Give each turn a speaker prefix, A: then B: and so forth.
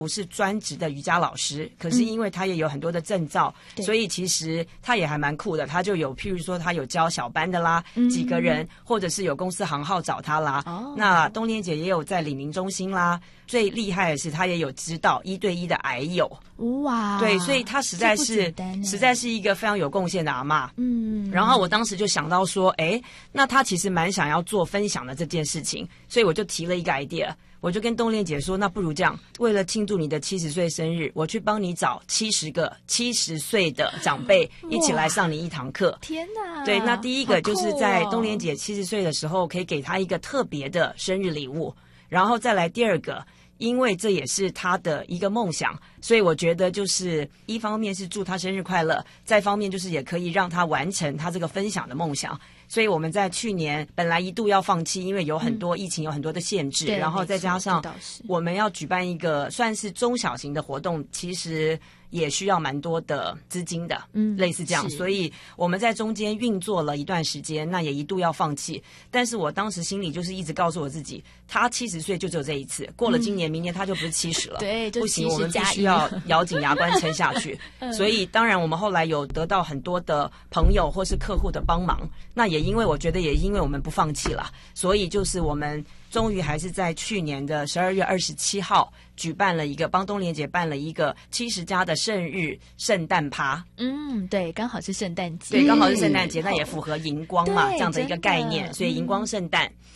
A: 不是专职的瑜伽老师，可是因为他也有很多的证照，所以其实他也还蛮酷的。他就有譬如说他有教小班的啦，几个人，或者是有公司行号找他啦。那东莲姐也有在李明中心啦。最厉害的是他也有指导1对1的癌友。
B: 哇，
A: 对，所以他实在是一个非常有贡献的阿嬷。然后我当时就想到说，那他其实蛮想要做分享的这件事情，所以我就提了一个 idea。我就跟东莲姐说，那不如这样，为了庆祝你的70岁生日，我去帮你找70个70岁的长辈一起来上你一堂课。
B: 天哪！
A: 对，那第一个就是在东莲姐70岁的时候，可以给她一个特别的生日礼物，然后再来第二个，因为这也是她的一个梦想，所以我觉得就是一方面是祝她生日快乐，再方面就是也可以让她完成她这个分享的梦想。所以我们在去年本来一度要放弃，因为有很多疫情有很多的限制，然后再加上我们要举办一个算是中小型的活动，其实也需要蛮多的资金的，类似这样，所以我们在中间运作了一段时间，那也一度要放弃。但是我当时心里就是一直告诉我自己，他70岁就只有这一次，过了今年明年他就不是70了，
B: 对，
A: 不行，我们必须要咬紧牙关撑下去。所以当然我们后来有得到很多的朋友或是客户的帮忙，那也因为我觉得也因为我们不放弃了，所以就是我们终于还是在去年的12月27号举办了一个，帮东莲姐办了一个70加的生日圣诞趴。
B: 对，刚好是圣诞节。
A: 对，刚好是圣诞节，那也符合荧光嘛，这样的一个概念，所以荧光圣诞。